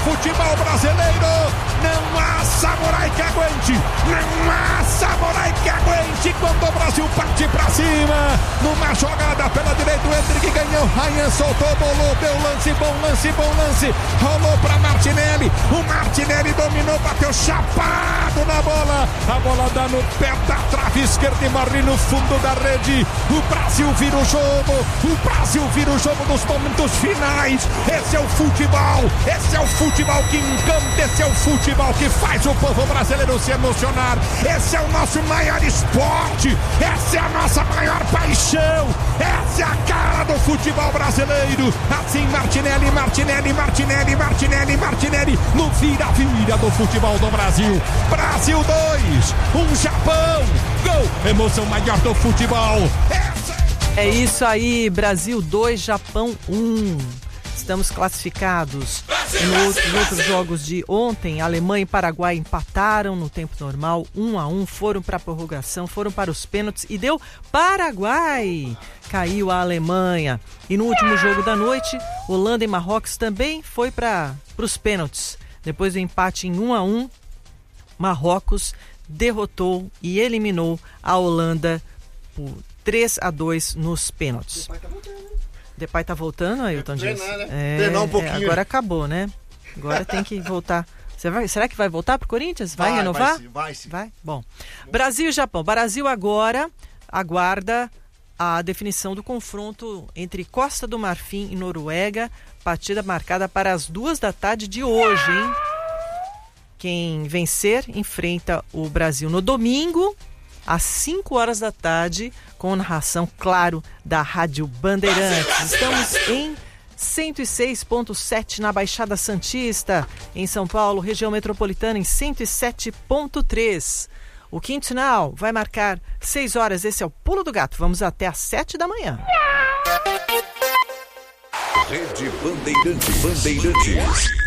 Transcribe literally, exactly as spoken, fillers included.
futebol brasileiro. Não há samurai que aguente, não há samurai que aguente quando o Brasil parte pra cima. Numa jogada pela direita, o Hendrick ganhou, Ryan soltou, bolou, deu lance, bom lance, bom lance, rolou pra Martinelli, o Martinelli dominou, bateu chapado na bola, a bola dá no pé da trave esquerda e morre no fundo da rede. O Brasil vira o jogo, o Brasil vira o jogo nos momentos finais. Esse é o futebol, esse é o futebol que encanta, esse é o futebol que faz o povo brasileiro se emocionar. Esse é o nosso maior esporte, essa é a nossa maior paixão, essa é a cara do futebol brasileiro. Assim Martinelli, Martinelli, Martinelli, Martinelli, Martinelli, no vira-vira do futebol do Brasil. Brasil dois, um Japão, gol, emoção maior do futebol. Essa... É isso aí, Brasil dois, Japão um. Estamos classificados. Nos outros, outros jogos de ontem, Alemanha e Paraguai empataram no tempo normal, um a um, foram para a prorrogação, foram para os pênaltis e deu Paraguai. Caiu a Alemanha. E no último jogo da noite, Holanda e Marrocos também foi para os pênaltis. Depois do empate em um a um, Marrocos derrotou e eliminou a Holanda por três a dois nos pênaltis. Depay tá voltando, Ailton Dias? Treinar, né? É, Treinar um pouquinho. É, agora acabou, né? Agora tem que voltar. Você vai, será que vai voltar pro Corinthians? Vai, vai renovar? Vai sim, vai sim. Vai? Bom. Brasil e Japão. Brasil agora aguarda a definição do confronto entre Costa do Marfim e Noruega. Partida marcada para as duas da tarde de hoje, hein? Quem vencer enfrenta o Brasil no domingo, às cinco horas da tarde, com narração, claro, da Rádio Bandeirantes. Estamos em cento e seis ponto sete na Baixada Santista, em São Paulo, região metropolitana em cento e sete ponto três. O quinto sinal vai marcar seis horas. Esse é o Pulo do Gato. Vamos até às sete da manhã. Rede Bandeirantes. Bandeirantes.